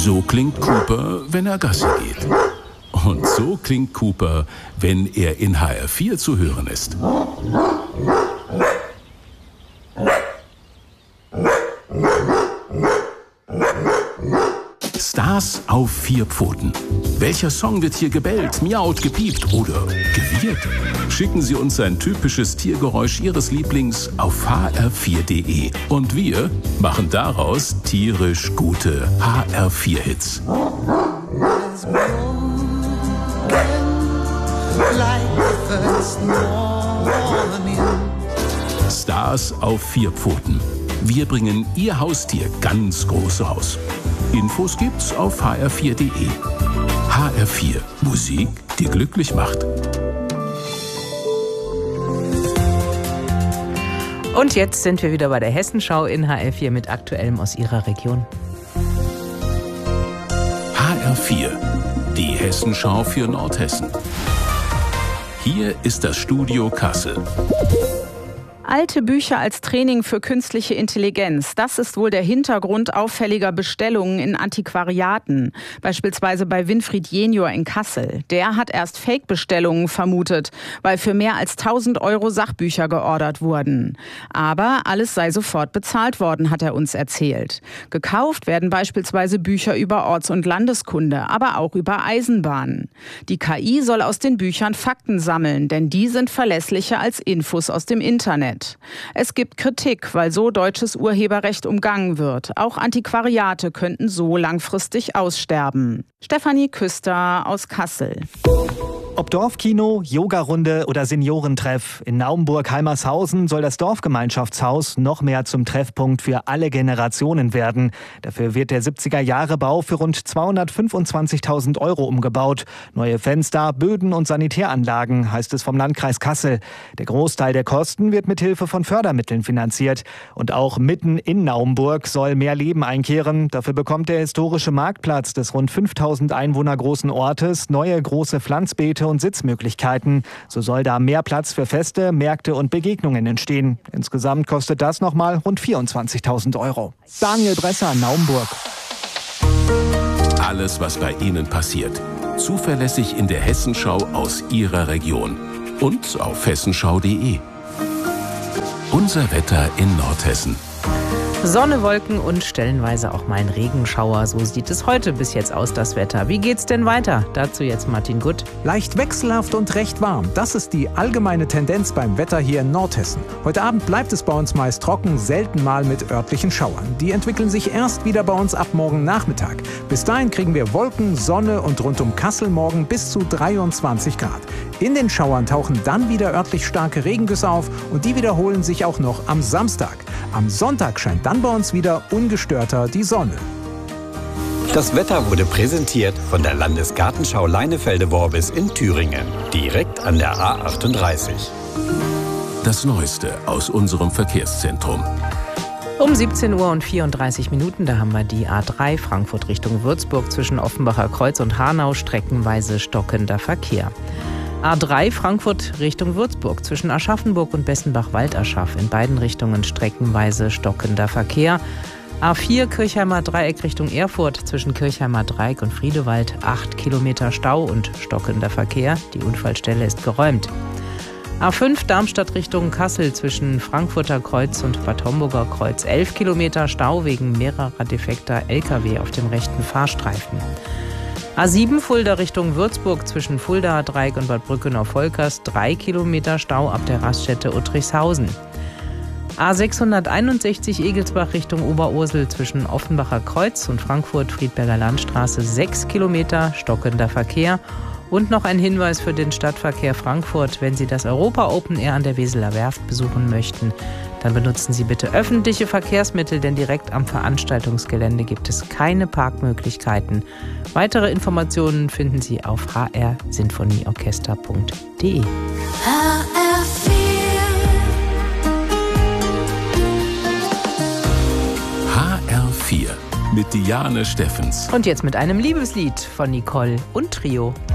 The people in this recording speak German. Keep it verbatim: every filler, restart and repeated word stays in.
So klingt Cooper, wenn er Gassi geht. Und so klingt Cooper, wenn er in H R vier zu hören ist. Stars auf vier Pfoten. Welcher Song wird hier gebellt, miaut, gepiept oder gewirrt? Schicken Sie uns ein typisches Tiergeräusch Ihres Lieblings auf h r vier punkt d e und wir machen daraus tierisch gute H R vier Hits. Stars auf vier Pfoten. Wir bringen Ihr Haustier ganz groß raus. Infos gibt's auf h r vier punkt d e. H R vier. Musik, die glücklich macht. Und jetzt sind wir wieder bei der Hessenschau in H R vier mit Aktuellem aus Ihrer Region. H R vier. Die Hessenschau für Nordhessen. Hier ist das Studio Kassel. Alte Bücher als Training für künstliche Intelligenz. Das ist wohl der Hintergrund auffälliger Bestellungen in Antiquariaten. Beispielsweise bei Winfried Jenior in Kassel. Der hat erst Fake-Bestellungen vermutet, weil für mehr als tausend Euro Sachbücher geordert wurden. Aber alles sei sofort bezahlt worden, hat er uns erzählt. Gekauft werden beispielsweise Bücher über Orts- und Landeskunde, aber auch über Eisenbahnen. Die K I soll aus den Büchern Fakten sammeln, denn die sind verlässlicher als Infos aus dem Internet. Es gibt Kritik, weil so deutsches Urheberrecht umgangen wird. Auch Antiquariate könnten so langfristig aussterben. Stefanie Küster aus Kassel. Ob Dorfkino, Yogarunde oder Seniorentreff, in Naumburg-Heimershausen soll das Dorfgemeinschaftshaus noch mehr zum Treffpunkt für alle Generationen werden. Dafür wird der siebziger-Jahre-Bau für rund zweihundertfünfundzwanzigtausend Euro umgebaut. Neue Fenster, Böden und Sanitäranlagen, heißt es vom Landkreis Kassel. Der Großteil der Kosten wird mit Hilfe von Fördermitteln finanziert. Und auch mitten in Naumburg soll mehr Leben einkehren. Dafür bekommt der historische Marktplatz des rund fünftausend Einwohner großen Ortes neue große Pflanzbeete und Sitzmöglichkeiten. So soll da mehr Platz für Feste, Märkte und Begegnungen entstehen. Insgesamt kostet das nochmal rund vierundzwanzigtausend Euro. Daniel Bresser, Naumburg. Alles, was bei Ihnen passiert. Zuverlässig in der Hessenschau aus Ihrer Region. Und auf hessenschau punkt d e. Unser Wetter in Nordhessen. Sonne, Wolken und stellenweise auch mal ein Regenschauer. So sieht es heute bis jetzt aus, das Wetter. Wie geht's denn weiter? Dazu jetzt Martin Gutt. Leicht wechselhaft und recht warm. Das ist die allgemeine Tendenz beim Wetter hier in Nordhessen. Heute Abend bleibt es bei uns meist trocken, selten mal mit örtlichen Schauern. Die entwickeln sich erst wieder bei uns ab morgen Nachmittag. Bis dahin kriegen wir Wolken, Sonne und rund um Kassel morgen bis zu dreiundzwanzig Grad. In den Schauern tauchen dann wieder örtlich starke Regengüsse auf und die wiederholen sich auch noch am Samstag. Am Sonntag scheint dann bei uns wieder ungestörter die Sonne. Das Wetter wurde präsentiert von der Landesgartenschau Leinefelde-Worbis in Thüringen, direkt an der A achtunddreißig. Das Neueste aus unserem Verkehrszentrum. Um siebzehn Uhr und vierunddreißig Minuten, da haben wir die A drei Frankfurt Richtung Würzburg zwischen Offenbacher Kreuz und Hanau, streckenweise stockender Verkehr. A drei Frankfurt Richtung Würzburg zwischen Aschaffenburg und Bessenbach-Waldaschaf. In beiden Richtungen streckenweise stockender Verkehr. A vier Kirchheimer Dreieck Richtung Erfurt zwischen Kirchheimer Dreieck und Friedewald. acht Kilometer Stau und stockender Verkehr. Die Unfallstelle ist geräumt. A fünf Darmstadt Richtung Kassel zwischen Frankfurter Kreuz und Bad Homburger Kreuz. elf Kilometer Stau wegen mehrerer defekter L K W auf dem rechten Fahrstreifen. A sieben Fulda Richtung Würzburg zwischen Fuldaer Dreieck und Bad Brückenau-Volkers. drei Kilometer Stau ab der Raststätte Uttrichshausen. A sechshunderteinundsechzig Egelsbach Richtung Oberursel zwischen Offenbacher Kreuz und Frankfurt-Friedberger Landstraße. sechs Kilometer stockender Verkehr. Und noch ein Hinweis für den Stadtverkehr Frankfurt. Wenn Sie das Europa Open Air an der Weseler Werft besuchen möchten, dann benutzen Sie bitte öffentliche Verkehrsmittel, denn direkt am Veranstaltungsgelände gibt es keine Parkmöglichkeiten. Weitere Informationen finden Sie auf h r sinfonieorchester punkt d e. H R vier H R vier mit Diane Steffens. Und jetzt mit einem Liebeslied von Nicole und Trio.